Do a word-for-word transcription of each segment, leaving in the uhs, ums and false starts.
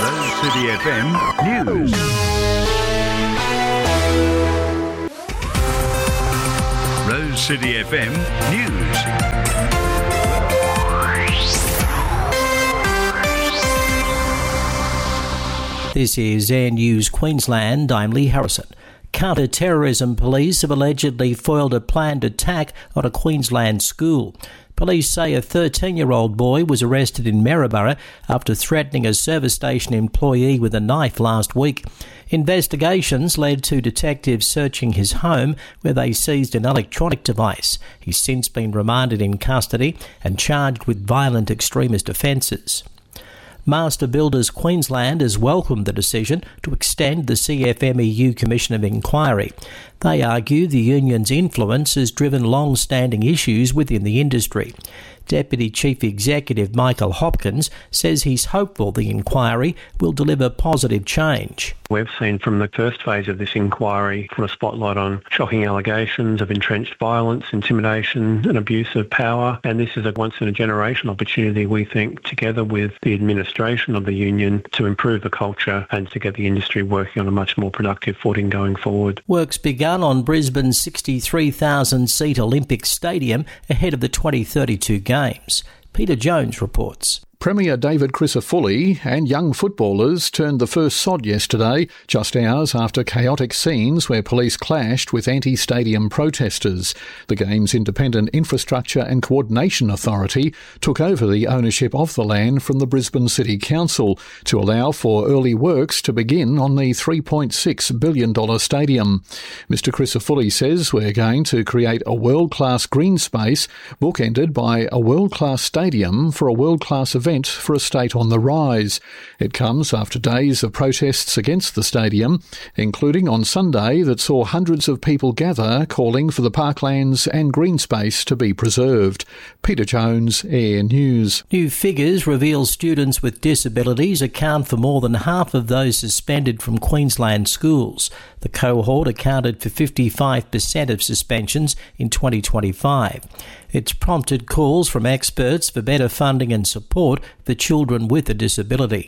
Rose City F M News. Rose City F M News. This is Air News Queensland. I'm Lee Harrison. Counter-terrorism police have allegedly foiled a planned attack on a Queensland school. Police say a thirteen-year-old boy was arrested in Maryborough after threatening a service station employee with a knife last week. Investigations led to detectives searching his home, where they seized an electronic device. He's since been remanded in custody and charged with violent extremist offences. Master Builders Queensland has welcomed the decision to extend the C F M E U Commission of Inquiry. They argue the union's influence has driven long-standing issues within the industry. Deputy Chief Executive Michael Hopkins says he's hopeful the inquiry will deliver positive change. We've seen from the first phase of this inquiry put a spotlight on shocking allegations of entrenched violence, intimidation and abuse of power, and this is a once-in-a-generation opportunity, we think, together with the administration of the union, to improve the culture and to get the industry working on a much more productive footing going forward. Work's begun on Brisbane's sixty-three thousand seat Olympic Stadium ahead of the twenty thirty-two Games. Peter Jones reports. Premier David Crisafulli and young footballers turned the first sod yesterday, just hours after chaotic scenes where police clashed with anti-stadium protesters. The Games' Independent Infrastructure and Coordination Authority took over the ownership of the land from the Brisbane City Council to allow for early works to begin on the three point six billion dollars stadium. Mister Crisafulli says we're going to create a world-class green space bookended by a world-class stadium for a world-class event for a state on the rise. It comes after days of protests against the stadium, including on Sunday that saw hundreds of people gather calling for the parklands and green space to be preserved. Peter Jones, Air News. New figures reveal students with disabilities account for more than half of those suspended from Queensland schools. The cohort accounted for fifty-five percent of suspensions in twenty twenty-five. It's prompted calls from experts for better funding and support for children with a disability.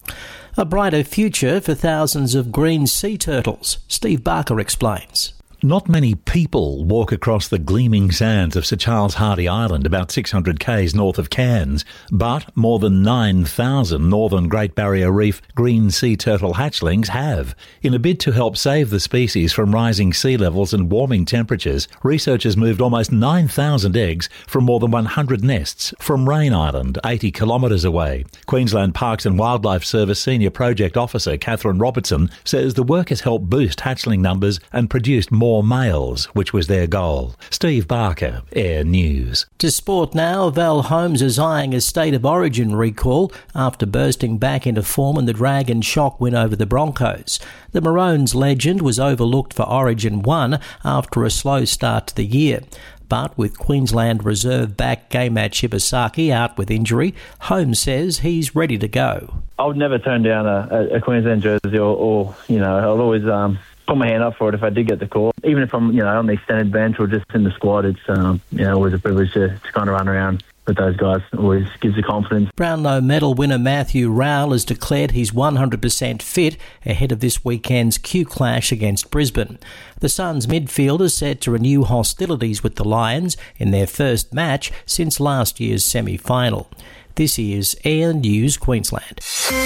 A brighter future for thousands of green sea turtles. Steve Barker explains. Not many people walk across the gleaming sands of Sir Charles Hardy Island, about six hundred kays north of Cairns, but more than nine thousand northern Great Barrier Reef green sea turtle hatchlings have. In a bid to help save the species from rising sea levels and warming temperatures, researchers moved almost nine thousand eggs from more than one hundred nests from Rain Island, eighty kilometres away. Queensland Parks and Wildlife Service Senior Project Officer Catherine Robertson says the work has helped boost hatchling numbers and produced more males, which was their goal. Steve Barker, Air News. To sport now, Val Holmes is eyeing a State of Origin recall after bursting back into form in the drag and shock win over the Broncos. The Maroons legend was overlooked for Origin one after a slow start to the year. But with Queensland reserve back Gamat Shibasaki out with injury, Holmes says he's ready to go. I would never turn down a, a Queensland jersey or, or, you know, I'll always um, put my hand up for it if I did get the call. Even if I'm, you know, on the extended bench or just in the squad, it's, um, you know, always a privilege to, to kind of run around with those guys. It always gives you confidence. Brownlow medal winner Matthew Rowell has declared he's one hundred percent fit ahead of this weekend's Q Clash against Brisbane. The Suns midfielder is set to renew hostilities with the Lions in their first match since last year's semi-final. This is Air News Queensland.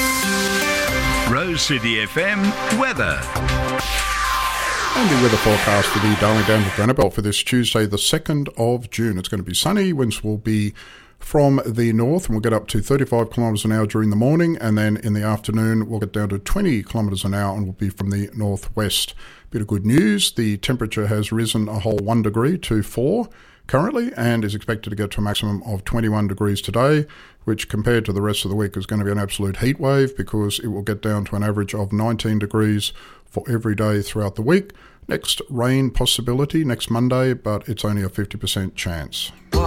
Rose City F M weather. And the weather forecast for the Darling Downs of Granite Belt for this Tuesday, the second of June. It's going to be sunny. Winds will be from the north and we'll get up to thirty-five kilometres an hour during the morning, and then in the afternoon we'll get down to twenty kilometres an hour and will be from the northwest. Bit of good news, the temperature has risen a whole one degree to four currently and is expected to get to a maximum of twenty-one degrees today, which compared to the rest of the week is going to be an absolute heat wave because it will get down to an average of nineteen degrees for every day throughout the week. Next rain possibility next Monday, but it's only a fifty percent chance.